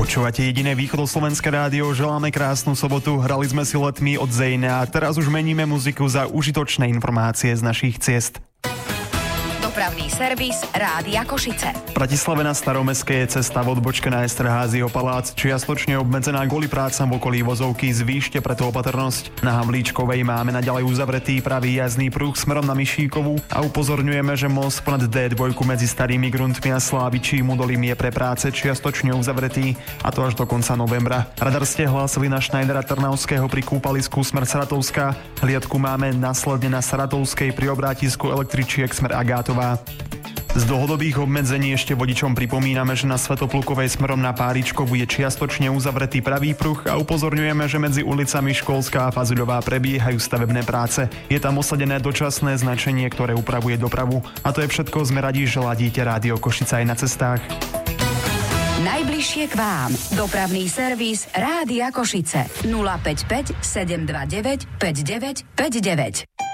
Počúvate jediné východoslovenské rádio, želáme krásnu sobotu, hrali sme si Letmi od Zejna a teraz už meníme muziku za užitočné informácie z našich ciest. Dopravný servis Rádia Košice. V Bratislave na Staromestskej je cesta v odbočke na Esterházyho palác čiastočne obmedzená kvôli prácam v okolí vozovky, zvýšte preto opatrnosť. Na Havlíčkovej máme naďalej uzavretý pravý jazdný pruh smerom na Mišíkovú a upozorňujeme, že most ponad D2 medzi Starými Gruntmi a Slávičím Udolím je pre práce čiastočne uzavretý, a to až do konca novembra. Radar ste hlásili na Šnajdera Trnavského pri kúpalisku smer Saratovská. Hliadku máme následne na Saratovskej pri obrátisku električiek smer Agátová. Z dlhodobých obmedzení ešte vodičom pripomíname, že na Svätoplukovej smerom na Páričkovú je čiastočne uzavretý pravý pruh a upozorňujeme, že medzi ulicami Školská a Fazuľová prebiehajú stavebné práce. Je tam osadené dočasné značenie, ktoré upravuje dopravu. A to je všetko, sme radi, že ladíte Rádio Košice aj na cestách. Najbližšie k vám. Dopravný servis Rádia Košice. 055 729 5959.